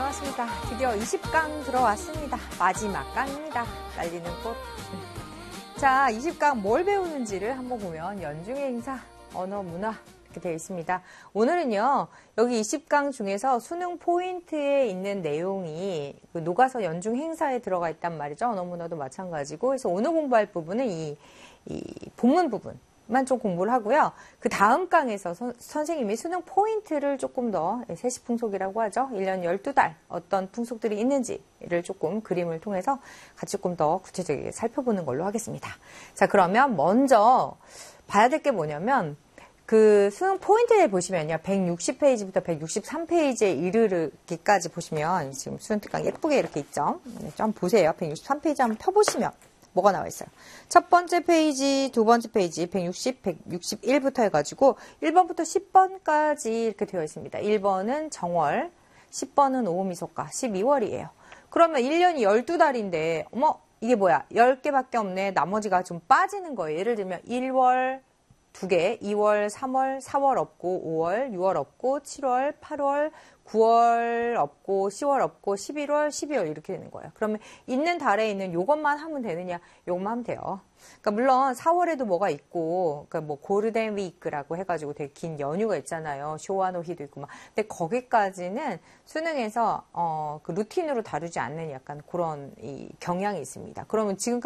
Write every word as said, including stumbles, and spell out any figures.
반갑습니다. 드디어 이십 강 들어왔습니다. 마지막 강입니다. 날리는 꽃. 자, 이십 강 뭘 배우는지를 한번 보면 연중의 행사, 언어, 문화 이렇게 되어 있습니다. 오늘은요, 여기 이십 강 중에서 수능 포인트에 있는 내용이 그 녹아서 연중 행사에 들어가 있단 말이죠. 언어, 문화도 마찬가지고. 그래서 오늘 공부할 부분은 이, 이 본문 부분. 만 좀 공부를 하고요. 그 다음 강에서 선, 선생님이 수능 포인트를 조금 더 세시풍속이라고 하죠. 일 년 열두 달 어떤 풍속들이 있는지를 조금 그림을 통해서 같이 조금 더 구체적이게 살펴보는 걸로 하겠습니다. 자, 그러면 먼저 봐야 될 게 뭐냐면 그 수능 포인트에 보시면요. 백육십 페이지부터 백육십삼 페이지에 이르기까지 보시면 지금 수능 특강 예쁘게 이렇게 있죠. 네, 좀 보세요. 백육십삼 페이지 한번 펴보시면 뭐가 나와 있어요? 첫 번째 페이지, 두 번째 페이지, 백육십, 백육십일부터 해가지고 일 번부터 십 번까지 이렇게 되어 있습니다. 일 번은 정월, 십 번은 오미소가, 십이월이에요. 그러면 일 년이 열두 달인데, 어머, 이게 뭐야? 열 개밖에 없네. 나머지가 좀 빠지는 거예요. 예를 들면 일월 두 개, 이월, 삼월, 사월 없고, 오월, 유월 없고, 칠월, 팔월, 구월 없고, 시월 없고, 십일월, 십이월 이렇게 되는 거예요. 그러면 있는 달에 있는 요것만 하면 되느냐? 요것만 하면 돼요. 그러니까 물론 사월에도 뭐가 있고, 그러니까 뭐 고르덴 위크라고 해가지고 되게 긴 연휴가 있잖아요. 쇼와노히도 있고 막. 근데 거기까지는 수능에서 어, 그 루틴으로 다루지 않는 약간 그런 이 경향이 있습니다. 그러면 지금까지